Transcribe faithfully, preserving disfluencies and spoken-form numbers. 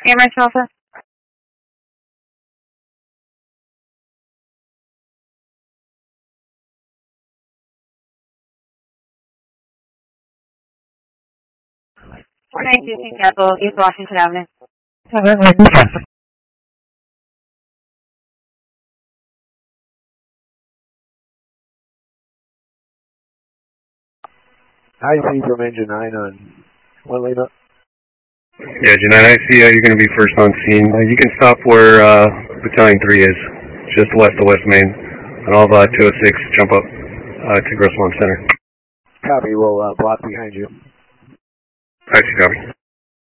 Amherst Alpha. four nine two six Apple, East Washington Avenue. I see from engine nine on one lane up. Yeah, engine nine, I see uh, you're going to be first on scene. Uh, you can stop where uh, Battalion three is, just west of West Main. And all of uh, two oh six, jump up uh, to Grossmont Center. Copy, we'll uh, block behind you. I see, copy.